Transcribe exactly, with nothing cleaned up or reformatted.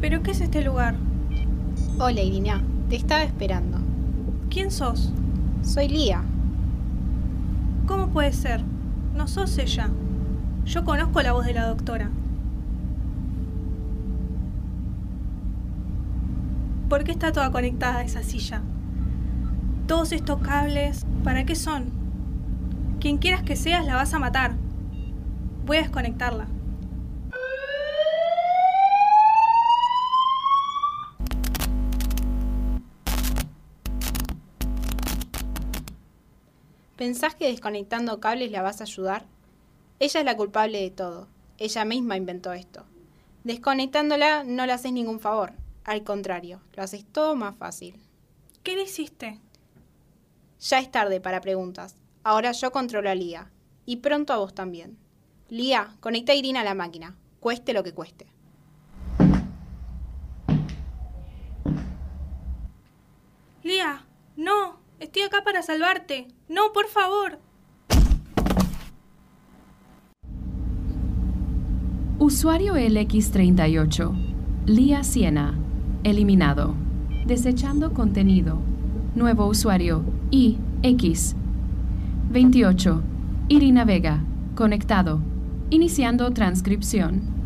¿Pero qué es este lugar? Hola, Irina. Te estaba esperando. ¿Quién sos? Soy Lía. ¿Cómo puede ser? No sos ella. Yo conozco la voz de la doctora. ¿Por qué está toda conectada a esa silla? Todos estos cables, ¿para qué son? Quien quieras que seas, la vas a matar. Voy a desconectarla. ¿Pensás que desconectando cables la vas a ayudar? Ella es la culpable de todo. Ella misma inventó esto. Desconectándola no le haces ningún favor. Al contrario, lo haces todo más fácil. ¿Qué le hiciste? Ya es tarde para preguntas. Ahora yo controlo a Lía. Y pronto a vos también. Lía, conecta a Irina a la máquina. Cueste lo que cueste. Lía, no. Estoy acá para salvarte. No, por favor. Usuario L X treinta y ocho. Lía Siena. Eliminado. Desechando contenido. Nuevo usuario. I X. veintiocho. Irina Vega. Conectado. Iniciando transcripción.